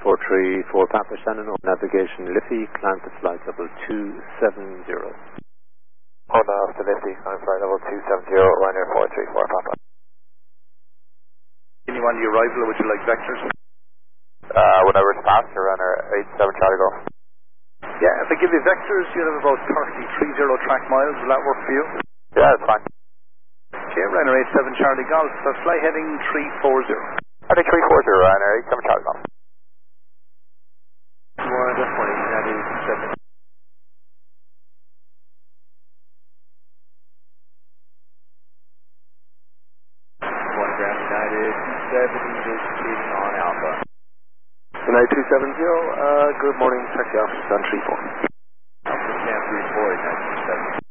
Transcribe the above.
434 Papa Shannon, navigation Liffey, climb to flight level 270. Hold on to Liffey, climb flight level 270, Ryanair 434 Papa. Anyone the arrival, would you like vectors? Whenever it's past, Ryanair 87 Charlie Golf. Yeah, if I give you vectors, you'll have about 30 track miles. Will that work for you? Yeah, that's fine. Okay, Ryanair 87 Charlie Golf, fly heading 340. I think 340, Ryanair 87 Charlie Golf. One, that's 20, that is 7. One ground United 270 is leaving on Alpha. United 270, good morning, taxi off, done 34. Alpha Cam 34, United 270.